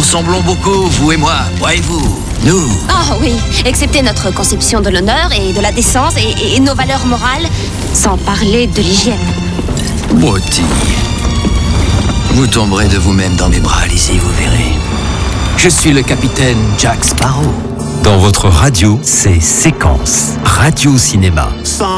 ressemblons beaucoup, vous et moi et vous, nous. Oh oui, excepté notre conception de l'honneur et de la décence et nos valeurs morales, sans parler de l'hygiène. Broutilles. Vous tomberez de vous-même dans mes bras, Lizzie, vous verrez. Je suis le capitaine Jack Sparrow. Dans votre radio, c'est Séquence Radio Cinéma.